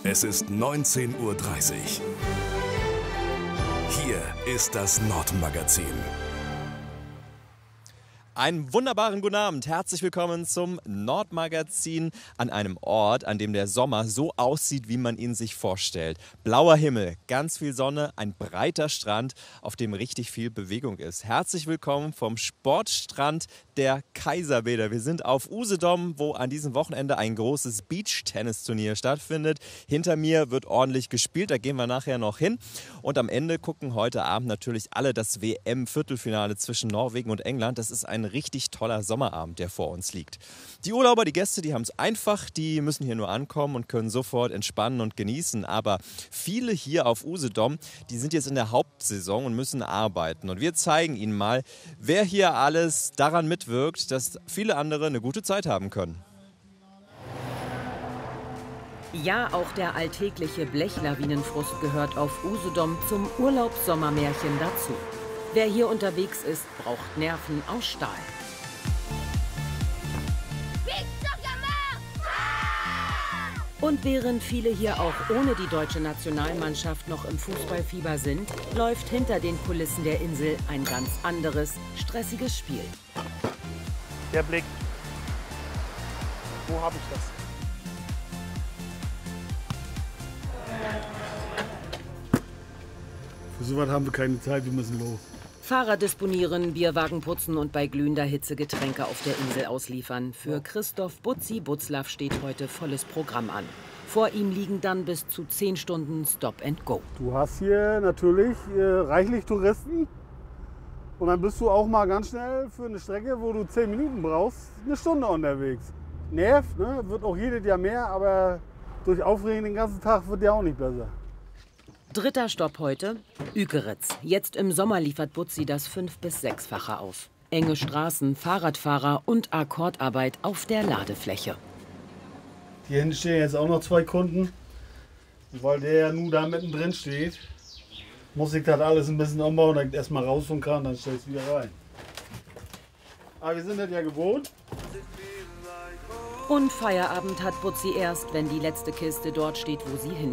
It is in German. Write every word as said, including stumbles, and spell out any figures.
Es ist neunzehn Uhr dreißig. Hier ist das Nordmagazin. Einen wunderbaren guten Abend. Herzlich willkommen zum Nordmagazin an einem Ort, an dem der Sommer so aussieht, wie man ihn sich vorstellt. Blauer Himmel, ganz viel Sonne, ein breiter Strand, auf dem richtig viel Bewegung ist. Herzlich willkommen vom Sportstrand der Kaiserbäder. Wir sind auf Usedom, wo an diesem Wochenende ein großes Beach-Tennis-Turnier stattfindet. Hinter mir wird ordentlich gespielt, da gehen wir nachher noch hin. Und am Ende gucken heute Abend natürlich alle das W M-Viertelfinale zwischen Norwegen und England. Das ist ein richtig toller Sommerabend, der vor uns liegt. Die Urlauber, die Gäste, die haben es einfach, die müssen hier nur ankommen und können sofort entspannen und genießen. Aber viele hier auf Usedom, die sind jetzt in der Hauptsaison und müssen arbeiten. Und wir zeigen Ihnen mal, wer hier alles daran mitwirkt, dass viele andere eine gute Zeit haben können. Ja, auch der alltägliche Blechlawinenfrust gehört auf Usedom zum Urlaubssommermärchen dazu. Wer hier unterwegs ist, braucht Nerven aus Stahl. Und während viele hier auch ohne die deutsche Nationalmannschaft noch im Fußballfieber sind, läuft hinter den Kulissen der Insel ein ganz anderes, stressiges Spiel. Der Blick. Wo habe ich das? Für sowas haben wir keine Zeit, wir müssen los. Fahrer disponieren, Bierwagen putzen und bei glühender Hitze Getränke auf der Insel ausliefern. Für Christoph Butzi Butzlaff steht heute volles Programm an. Vor ihm liegen dann bis zu zehn Stunden Stop and Go. Du hast hier natürlich äh, reichlich Touristen. Und dann bist du auch mal ganz schnell für eine Strecke, wo du zehn Minuten brauchst, eine Stunde unterwegs. Nervt, ne? Wird auch jedes Jahr mehr, aber durch Aufregen den ganzen Tag wird ja auch nicht besser. Dritter Stopp heute, Ükeritz. Jetzt im Sommer liefert Butzi das fünf- bis sechsfache auf. Enge Straßen, Fahrradfahrer und Akkordarbeit auf der Ladefläche. Hier hinten stehen jetzt auch noch zwei Kunden. Und weil der ja nun da mittendrin steht, muss ich das alles ein bisschen umbauen, dann erstmal raus vom Kran, dann stell ich es wieder rein. Aber wir sind das ja gewohnt. Und Feierabend hat Butzi erst, wenn die letzte Kiste dort steht, wo sie hin